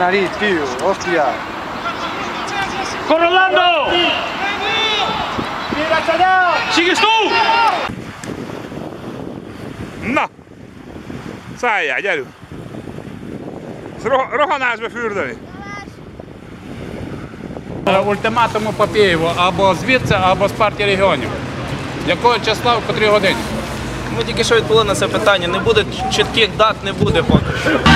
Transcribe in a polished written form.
nariz, tío, hostia. ¡Corre, Orlando! ¡Sigues tú! Na! Szálljál, gyerünk! Rohanásba fürdeni! Ультиматуму Папєєву або звідси, або з партії регіонів. Якого числа, в котрій годині? Ми тільки що відповіли на це питання. Не буде чітких дат, не буде поки що.